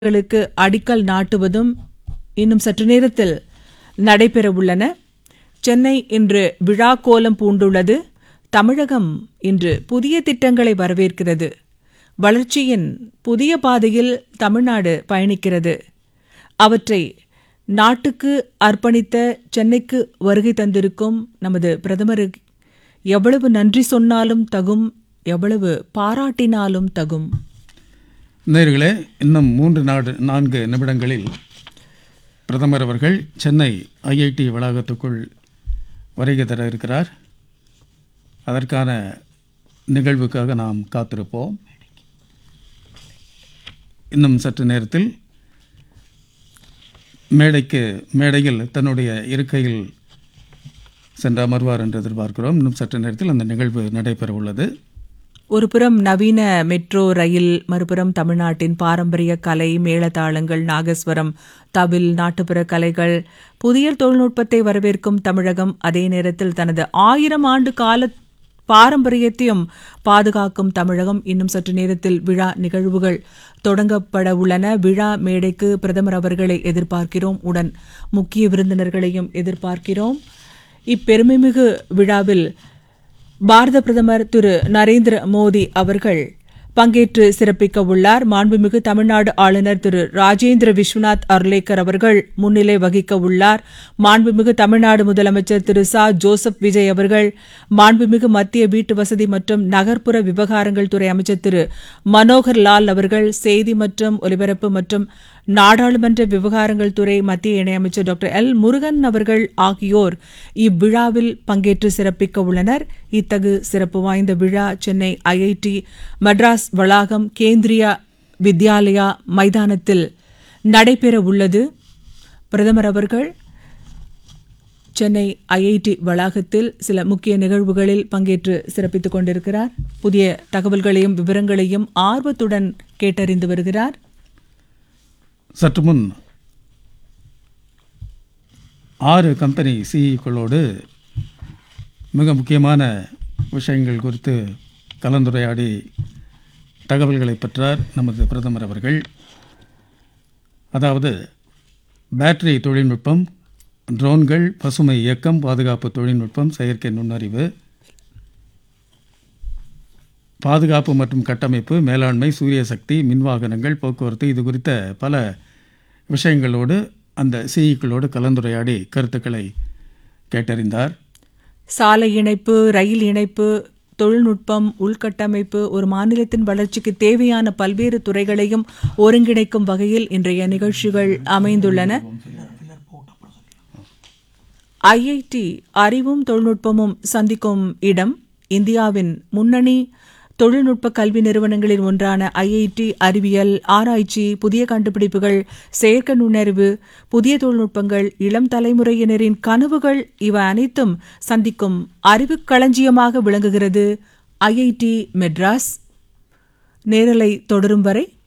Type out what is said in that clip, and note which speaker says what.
Speaker 1: களுக்கு அடிக்கல் நாட்டுவதும் இன்னும் சற்று நேரத்தில் நடைபெறவுள்ளன. சென்னை இன்று விழா கோலம் பூண்டுள்ளது. தமிழகம் இன்று புதிய திட்டங்களை வரவேற்கிறது. வளர்ச்சியின் புதிய பாதையில் தமிழ்நாடு பயணிக்கிறது. அவற்றை நாட்டுக்கு அர்ப்பணித்த சென்னைக்கு வருகை தந்திருக்கும் நமது பிரதமர் எவ்வளவு நன்றி சொன்னாலும் தகும், எவ்வளவு பாராட்டினாலும் தகும்.
Speaker 2: நேயர்களே, இன்னும் 3-4 நிமிடங்களில் பிரதமர் அவர்கள் சென்னை ஐஐடி வளாகத்துக்குள் வருகை தர இருக்கிறார். அதற்கான நிகழ்வுக்காக நாம் காத்திருப்போம். இன்னும் சற்று நேரத்தில் மேடையில் தன்னுடைய இருக்கையில் சென்று அமர்வார் என்று எதிர்பார்க்கிறோம். இன்னும் சற்று நேரத்தில் அந்த நிகழ்வு நடைபெற உள்ளது.
Speaker 1: ஒருபுறம் நவீன மெட்ரோ ரயில், மறுபுறம் தமிழ்நாட்டின் பாரம்பரிய கலை, மேளதாளங்கள், நாகஸ்வரம், தவில், நாட்டுப்புற கலைகள், புதிய தொழில்நுட்பத்தை வரவேற்கும் தமிழகம். அதே நேரத்தில் தனது 1000 ஆண்டு கால பாரம்பரியத்தையும் பாதுகாக்கும் தமிழகம். இன்னும் சற்று நேரத்தில் விழா நிகழ்வுகள் தொடங்கப்பட உள்ளன. விழா மேடைக்கு பிரதமர் அவர்களை எதிர்பார்க்கிறோம். உடன் முக்கிய விருந்தினர்களையும் எதிர்பார்க்கிறோம். இப்பெருமைமிகு விழாவில் பாரத பிரதமர் திரு நரேந்திர மோடி அவர்கள் பங்கேற்று சிறப்பிக்க உள்ளார். மாண்புமிகு தமிழ்நாடு ஆளுநர் திரு ராஜேந்திர விஸ்வநாத் அர்லேக்கர் அவர்கள் முன்னிலை வகிக்க உள்ளார். மாண்புமிகு தமிழ்நாடு முதலமைச்சர் திரு ச. ஜோசப் விஜய் அவர்கள், மாண்புமிகு மத்திய வீட்டு வசதி மற்றும் நகர்ப்புற விவகாரங்கள் துறை அமைச்சர் திரு மனோகர் லால் அவர்கள், செய்தி மற்றும் ஒலிபரப்பு மற்றும் நாடாளுமன்ற விவகாரங்கள் துறை மத்திய இணையமைச்சர் டாக்டர் எல். முருகன் அவர்கள் ஆகியோர் இவ்விழாவில் பங்கேற்று சிறப்பிக்க உள்ளனர். இத்தகு சிறப்பு வாய்ந்த விழா சென்னை ஐஐடி மெட்ராஸ் வளாகம் கேந்திரியா வித்யாலயா மைதானத்தில் நடைபெற உள்ளது. பிரதமர் அவர்கள் சென்னை ஐஐடி வளாகத்தில் சில முக்கிய நிகழ்வுகளில் பங்கேற்று சிறப்பித்துக் கொண்டிருக்கிறார். புதிய தகவல்களையும் விவரங்களையும் ஆர்வத்துடன் கேட்டறிந்து வருகிறார்.
Speaker 2: சற்று முன் 6 கம்பெனி சிஇக்களோடு மிக முக்கியமான விஷயங்கள் குறித்து கலந்துரையாடி தகவல்களை பெற்றார் நமது பிரதமர் அவர்கள். அதாவது பேட்டரி தொழில்நுட்பம், ட்ரோன்கள், பசுமை இயக்கம், பாதுகாப்பு தொழில்நுட்பம், செயற்கை நுண்ணறிவு, பாதுகாப்பு மற்றும் கட்டமைப்பு, மேலாண்மை, சூரிய சக்தி, மின்வாகனங்கள், போக்குவரத்து, இது குறித்த பல விஷயங்களோடு அந்த சிஇக்களோடு கலந்துரையாடி கருத்துக்களை கேட்டறிந்தார்.
Speaker 1: சாலை இணைப்பு, ரயில் இணைப்பு, தொழில்நுட்பம், உள்கட்டமைப்பு, ஒரு மாநிலத்தின் வளர்ச்சிக்கு தேவையான பல்வேறு துறைகளையும் ஒருங்கிணைக்கும் வகையில் இன்றைய நிகழ்ச்சிகள் அமைந்துள்ளன. ஐஐடி அறிவும் தொழில்நுட்பமும் சந்திக்கும் இடம். இந்தியாவின் முன்னணி தொழில்நுட்ப கல்வி நிறுவனங்களில் ஒன்றான ஐஐடி அறிவியல், ஆராய்ச்சி, புதிய கண்டுபிடிப்புகள், செயற்கை நுண்ணறிவு, புதிய தொழில்நுட்பங்கள், இளம் தலைமுறையினரின் கனவுகள் இவை அனைத்தும் சந்திக்கும் அறிவுக் களஞ்சியமாக விளங்குகிறது ஐஐடி மெட்ராஸ். நேரலை தொடரும் வரை